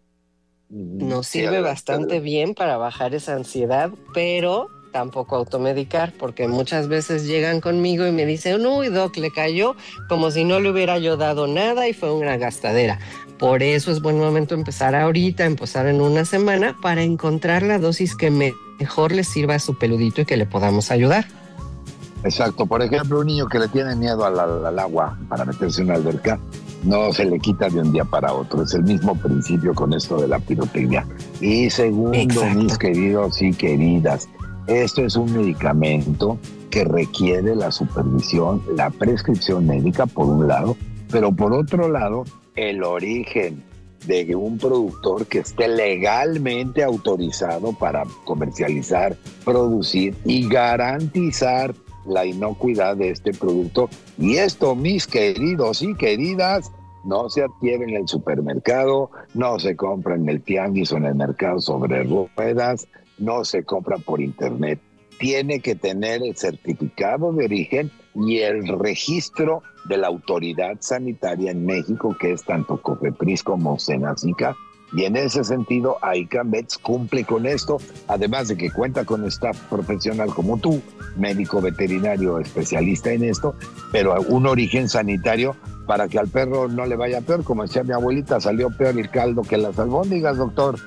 sirve bastante bien para bajar esa ansiedad, pero tampoco automedicar, porque muchas veces llegan conmigo y me dicen, uy, doc, le cayó como si no le hubiera yo dado nada y fue una gastadera. Por eso es buen momento empezar ahorita, empezar en una semana, para encontrar la dosis que mejor le sirva a su peludito y que le podamos ayudar. Exacto. Por ejemplo, un niño que le tiene miedo al agua para meterse en una alberca, no se le quita de un día para otro. Es el mismo principio con esto de la pirotecnia. Y segundo, exacto, mis queridos y queridas, esto es un medicamento que requiere la supervisión, la prescripción médica, por un lado, pero por otro lado, el origen de un productor que esté legalmente autorizado para comercializar, producir y garantizar la inocuidad de este producto. Y esto, mis queridos y queridas, no se adquiere en el supermercado, no se compra en el tianguis o en el mercado sobre ruedas, no se compra por internet. Tiene que tener el certificado de origen y el registro de la autoridad sanitaria en México, que es tanto COFEPRIS como Senacica. Y en ese sentido, ICAM Vets cumple con esto, además de que cuenta con staff profesional como tú, médico veterinario especialista en esto, pero un origen sanitario para que al perro no le vaya peor. Como decía mi abuelita, salió peor el caldo que las albóndigas, doctor.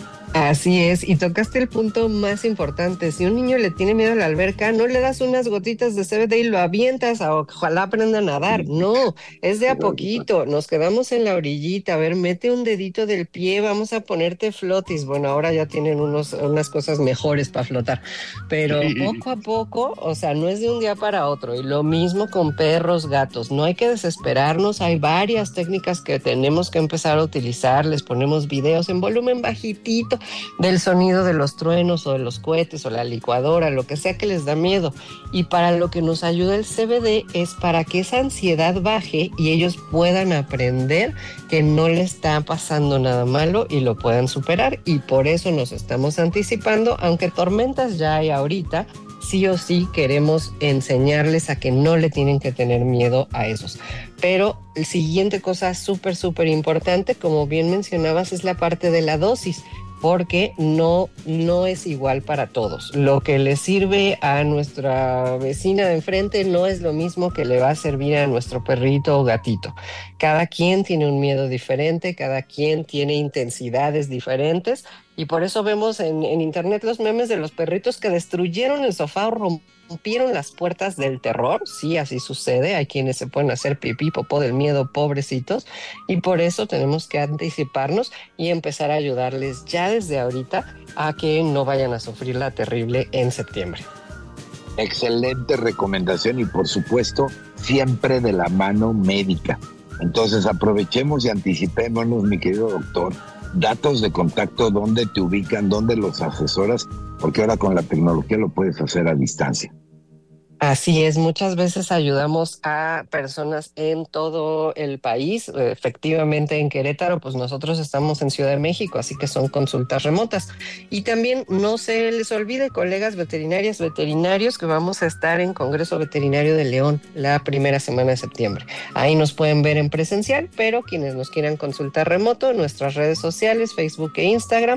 Así es, y tocaste el punto más importante. Si un niño le tiene miedo a la alberca, no le das unas gotitas de CBD y lo avientas, ojalá aprenda a nadar. No, es de a poquito. Nos quedamos en la orillita, a ver, mete un dedito del pie, vamos a ponerte flotis. Bueno, ahora ya tienen unas cosas mejores para flotar, pero poco a poco, o sea, no es de un día para otro. Y lo mismo con perros, gatos, no hay que desesperarnos. Hay varias técnicas que tenemos que empezar a utilizar. Les ponemos videos en volumen bajitito del sonido de los truenos o de los cohetes o la licuadora, lo que sea que les da miedo. Y para lo que nos ayuda el CBD es para que esa ansiedad baje y ellos puedan aprender que no le está pasando nada malo y lo puedan superar. Y por eso nos estamos anticipando, aunque tormentas ya hay ahorita, sí o sí queremos enseñarles a que no le tienen que tener miedo a esos. Pero la siguiente cosa súper importante, como bien mencionabas, es la parte de la dosis, porque no es igual para todos. Lo que le sirve a nuestra vecina de enfrente no es lo mismo que le va a servir a nuestro perrito o gatito. Cada quien tiene un miedo diferente, cada quien tiene intensidades diferentes, y por eso vemos en internet los memes de los perritos que destruyeron el sofá o rompieron las puertas del terror. Sí, así sucede. Hay quienes se pueden hacer pipí, popó del miedo, pobrecitos, y por eso tenemos que anticiparnos y empezar a ayudarles ya desde ahorita a que no vayan a sufrir la terrible en septiembre. Excelente recomendación, y por supuesto siempre de la mano médica. Entonces aprovechemos y anticipémonos, mi querido doctor. Datos de contacto, dónde te ubican, dónde los asesoras, porque ahora con la tecnología lo puedes hacer a distancia. Así es, muchas veces ayudamos a personas en todo el país. Efectivamente, en Querétaro, pues nosotros estamos en Ciudad de México, así que son consultas remotas. Y también no se les olvide, colegas veterinarias, veterinarios, que vamos a estar en Congreso Veterinario de León la primera semana de septiembre. Ahí nos pueden ver en presencial, pero quienes nos quieran consultar remoto, en nuestras redes sociales, Facebook e Instagram,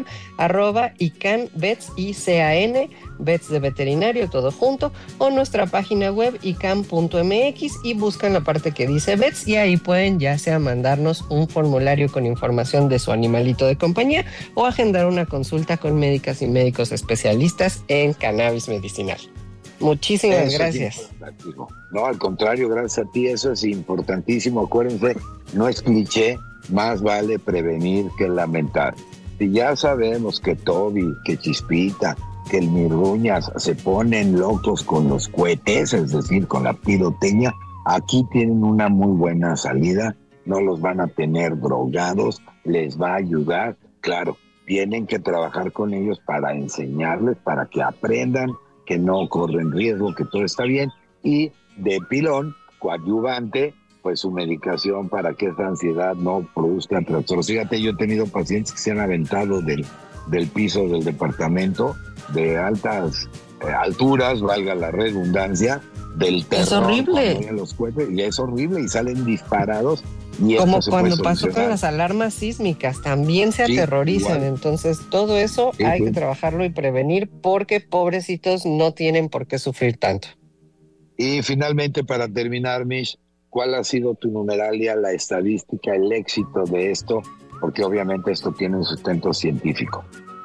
@ICANVets, ICAN, Vets de veterinario, todo junto, o nuestra página web icam.mx y buscan la parte que dice Vets y ahí pueden ya sea mandarnos un formulario con información de su animalito de compañía o agendar una consulta con médicas y médicos especialistas en cannabis medicinal. Muchísimas gracias. No, al contrario, gracias a ti, eso es importantísimo. Acuérdense, no es cliché, más vale prevenir que lamentar. Si ya sabemos que Toby, que Chispita, que el Mirruñas se ponen locos con los cohetes, es decir, con la pirotecnia, aquí tienen una muy buena salida, no los van a tener drogados, les va a ayudar. Claro, tienen que trabajar con ellos para enseñarles, para que aprendan que no corren riesgo, que todo está bien, y de pilón, coadyuvante, pues su medicación para que esa ansiedad no produzca trastornos. Fíjate, yo he tenido pacientes que se han aventado del piso del departamento de altas alturas, valga la redundancia, del terror. Es horrible. Los cohetes, y es horrible y salen disparados. Y como cuando pasó con las alarmas sísmicas, también se aterrorizan. Igual. Entonces, todo eso hay que trabajarlo y prevenir porque pobrecitos no tienen por qué sufrir tanto. Y finalmente, para terminar, Mish, ¿cuál ha sido tu numeralia, la estadística, el éxito de esto? Porque obviamente esto tiene un sustento científico.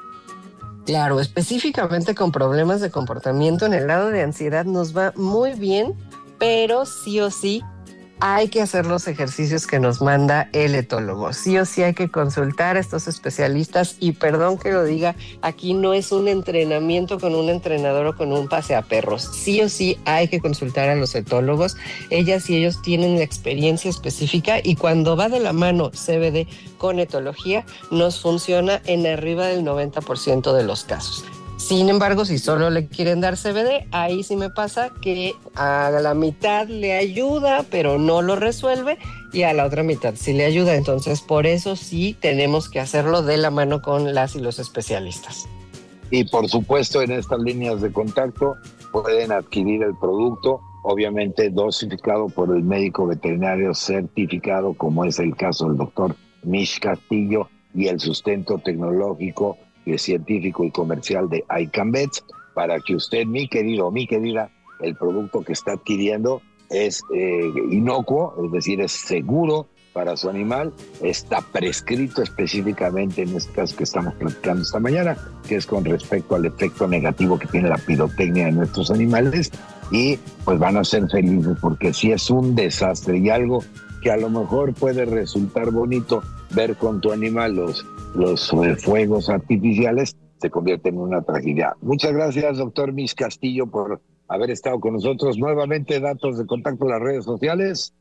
Claro, específicamente con problemas de comportamiento en el lado de ansiedad nos va muy bien, pero sí o sí hay que hacer los ejercicios que nos manda el etólogo. Sí o sí hay que consultar a estos especialistas y perdón que lo diga, aquí no es un entrenamiento con un entrenador o con un paseaperros. Sí o sí hay que consultar a los etólogos. Ellas y ellos tienen la experiencia específica y cuando va de la mano CBD con etología nos funciona en arriba del 90% de los casos. Sin embargo, si solo le quieren dar CBD, ahí sí me pasa que a la mitad le ayuda, pero no lo resuelve, y a la otra mitad sí le ayuda. Entonces, por eso sí tenemos que hacerlo de la mano con las y los especialistas. Y por supuesto, en estas líneas de contacto pueden adquirir el producto, obviamente dosificado por el médico veterinario certificado, como es el caso del doctor Mish Castillo, y el sustento tecnológico, científico y comercial de ICANVets, para que usted, mi querido o mi querida, el producto que está adquiriendo es inocuo, es decir, es seguro para su animal, está prescrito específicamente en este caso que estamos platicando esta mañana, que es con respecto al efecto negativo que tiene la pirotecnia en nuestros animales, y pues van a ser felices porque si es un desastre y algo que a lo mejor puede resultar bonito ver con tu animal los fuegos artificiales, se convierte en una tragedia. Muchas gracias, doctor Mish Castillo, por haber estado con nosotros. Nuevamente, datos de contacto en las redes sociales.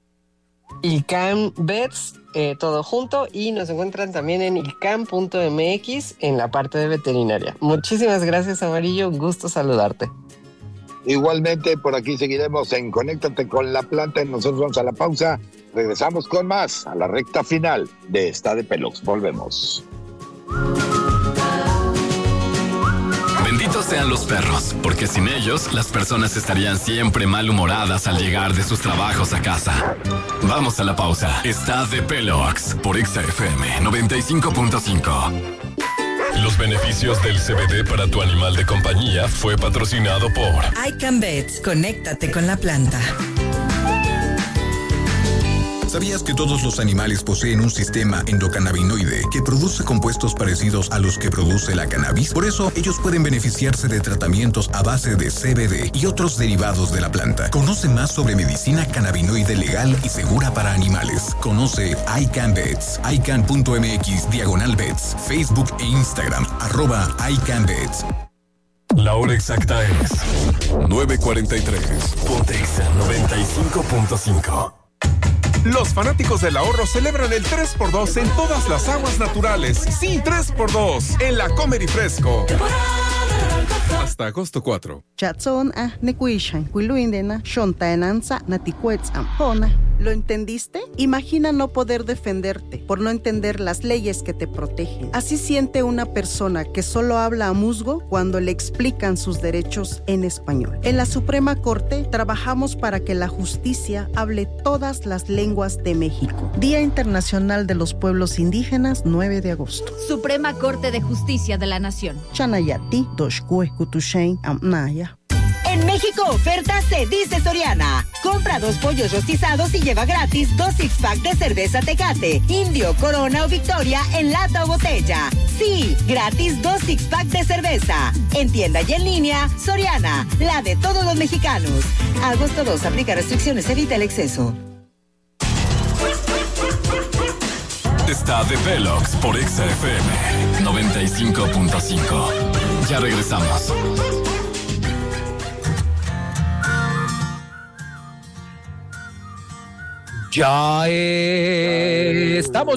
ICANVets, todo junto, y nos encuentran también en icam.mx en la parte de veterinaria. Muchísimas gracias, Amarillo, un gusto saludarte. Igualmente, por aquí seguiremos en Conéctate con la Planta y nosotros vamos a la pausa. Regresamos con más a la recta final de Está de Pelox. Volvemos. Benditos sean los perros, porque sin ellos las personas estarían siempre malhumoradas al llegar de sus trabajos a casa. Vamos a la pausa. Está de Pelox por XFM 95.5. Los beneficios del CBD para tu animal de compañía fue patrocinado por ICANVets, conéctate con la planta. ¿Sabías que todos los animales poseen un sistema endocannabinoide que produce compuestos parecidos a los que produce la cannabis? Por eso, ellos pueden beneficiarse de tratamientos a base de CBD y otros derivados de la planta. Conoce más sobre medicina cannabinoide legal y segura para animales. Conoce ICANVets, ican.mx/vets, Facebook e Instagram, @ICANVets. La hora exacta es 9:43. Pontexa 95.5. Los fanáticos del ahorro celebran el 3x2 en todas las aguas naturales. Sí, 3x2 en la Comer y Fresco. hasta agosto 4. ¿Lo entendiste? Imagina no poder defenderte por no entender las leyes que te protegen. Así siente una persona que solo habla a musgo cuando le explican sus derechos en español. En la Suprema Corte trabajamos para que la justicia hable todas las lenguas de México. Día Internacional de los Pueblos Indígenas, 9 de agosto. Suprema Corte de Justicia de la Nación. Chanayati, Doshkue, Kutushain, Amnaya. En México, oferta se dice Soriana. Compra 2 pollos rostizados y lleva gratis 2 six-pack de cerveza Tecate, Indio, Corona o Victoria en lata o botella. Sí, gratis 2 six-pack de cerveza. En tienda y en línea, Soriana, la de todos los mexicanos. Agosto 2, aplica restricciones, evita el exceso. Está de Pelox por Exa FM 95.5. Ya regresamos. Ya estamos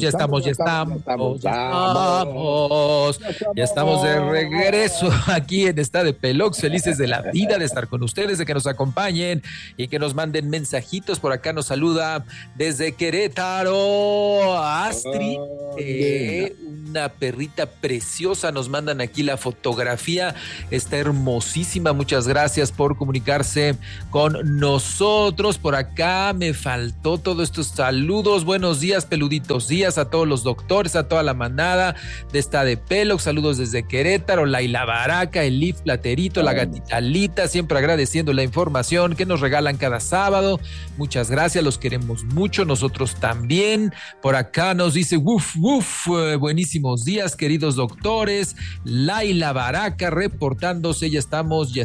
de regreso aquí en Está de Pelox, felices de la vida de estar con ustedes, de que nos acompañen y que nos manden mensajitos. Por acá nos saluda desde Querétaro Astrid, una perrita preciosa, nos mandan aquí la fotografía, está hermosísima, muchas gracias por comunicarse con nosotros. Por acá me faltó todos estos saludos. Buenos días, peluditos días a todos los doctores, a toda la manada de Está de Pelox. Saludos desde Querétaro, Laila Baraca, Elif Platerito, la gatita Lita, siempre agradeciendo la información que nos regalan cada sábado. Muchas gracias, los queremos mucho, nosotros también. Por acá nos dice buenísimos días, queridos doctores. Laila Baraca reportándose, ya estamos.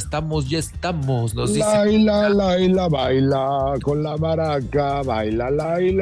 Nos dice Laila baila con la Baraca, baila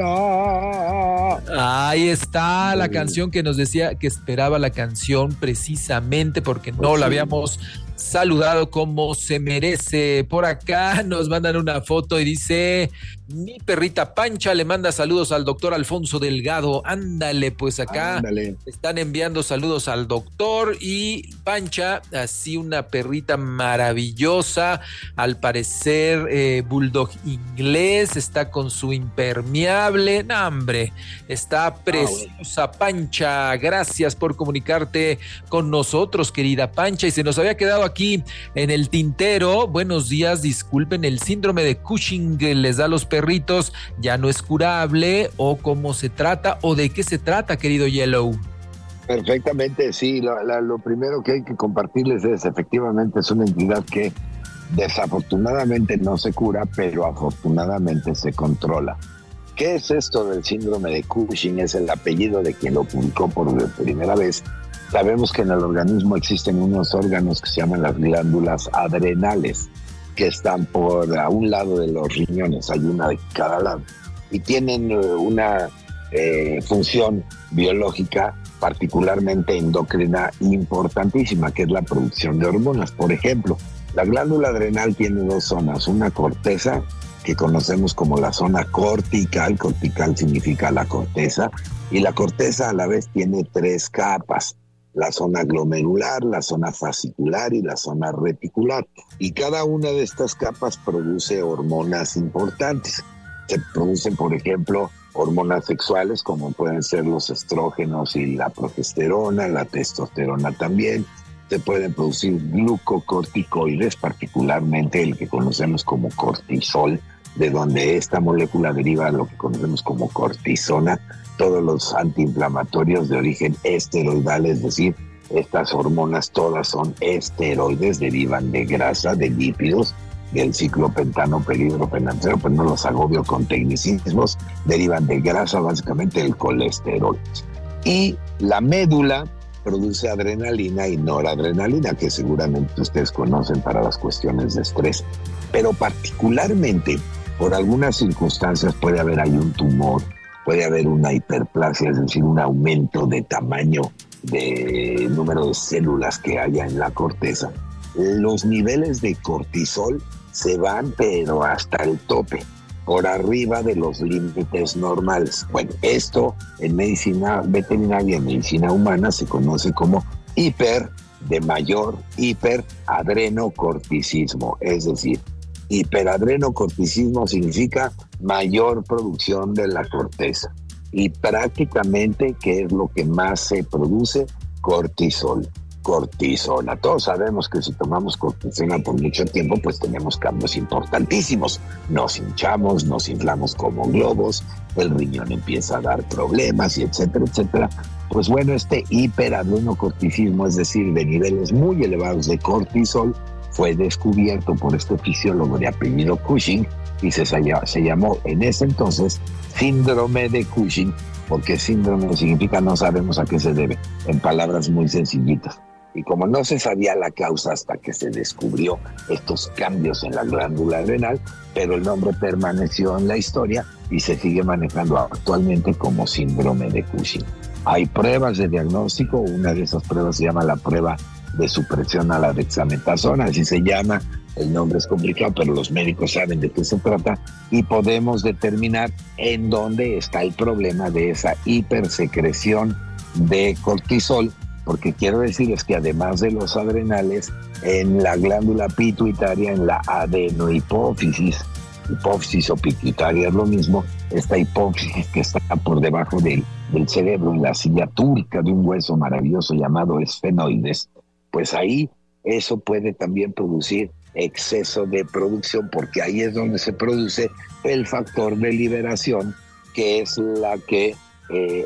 Laila. Ahí está la canción que nos decía que esperaba la canción precisamente porque no la habíamos saludado como se merece. Por acá nos mandan una foto y dice: mi perrita Pancha le manda saludos al doctor Alfonso Delgado. Ándale, pues acá están enviando saludos al doctor. Y Pancha, así una perrita maravillosa, al parecer bulldog inglés, está con su impermeable. No, hombre, está preciosa Pancha. Gracias por comunicarte con nosotros, querida Pancha. Y se nos había quedado aquí en el tintero. Buenos días, disculpen, el síndrome de Cushing les da a los perritos, ya no es curable, o cómo se trata, o de qué se trata, querido Yellow. Perfectamente, sí. Lo primero que hay que compartirles es, efectivamente, es una entidad que desafortunadamente no se cura, pero afortunadamente se controla. ¿Qué es esto del síndrome de Cushing? Es el apellido de quien lo publicó por primera vez. Sabemos que en el organismo existen unos órganos que se llaman las glándulas adrenales, que están por a un lado de los riñones, hay una de cada lado, y tienen una función biológica particularmente endocrina importantísima, que es la producción de hormonas. Por ejemplo, la glándula adrenal tiene 2 zonas, una corteza, que conocemos como la zona cortical significa la corteza, y la corteza a la vez tiene 3 capas. La zona glomerular, la zona fascicular y la zona reticular. Y cada una de estas capas produce hormonas importantes. Se producen, por ejemplo, hormonas sexuales, como pueden ser los estrógenos y la progesterona, la testosterona también. Se pueden producir glucocorticoides, particularmente el que conocemos como cortisol, de donde esta molécula deriva lo que conocemos como cortisona. Todos los antiinflamatorios de origen esteroidal, es decir, estas hormonas todas son esteroides, derivan de grasa, de lípidos, del ciclopentano perhidropenancero, pues no los agobio con tecnicismos, derivan de grasa, básicamente el colesterol. Y la médula produce adrenalina y noradrenalina, que seguramente ustedes conocen para las cuestiones de estrés, pero particularmente por algunas circunstancias puede haber ahí un tumor, puede haber una hiperplasia, es decir, un aumento de tamaño de número de células que haya en la corteza. Los niveles de cortisol se van, pero hasta el tope, por arriba de los límites normales. Bueno, esto en medicina veterinaria, en medicina humana, se conoce como de mayor hiperadrenocorticismo, es decir, hiperadrenocorticismo significa mayor producción de la corteza. Y prácticamente, ¿qué es lo que más se produce? Cortisol. Cortisona. Todos sabemos que si tomamos cortisona por mucho tiempo, pues tenemos cambios importantísimos. Nos hinchamos, nos inflamos como globos, el riñón empieza a dar problemas y etcétera, etcétera. Pues bueno, este hiperadrenocorticismo, es decir, de niveles muy elevados de cortisol, fue descubierto por este fisiólogo de apellido Cushing y se llamó en ese entonces síndrome de Cushing, porque síndrome significa no sabemos a qué se debe, en palabras muy sencillitas. Y como no se sabía la causa hasta que se descubrió estos cambios en la glándula adrenal, pero el nombre permaneció en la historia y se sigue manejando actualmente como síndrome de Cushing. Hay pruebas de diagnóstico, una de esas pruebas se llama la prueba de supresión a la dexametasona, así se llama, el nombre es complicado, pero los médicos saben de qué se trata y podemos determinar en dónde está el problema de esa hipersecreción de cortisol, porque quiero decirles que además de los adrenales, en la glándula pituitaria, en la adenohipófisis, hipófisis o pituitaria es lo mismo, esta hipófisis que está por debajo del cerebro, en la silla túrica de un hueso maravilloso llamado esfenoides, pues ahí eso puede también producir exceso de producción, porque ahí es donde se produce el factor de liberación, que es la que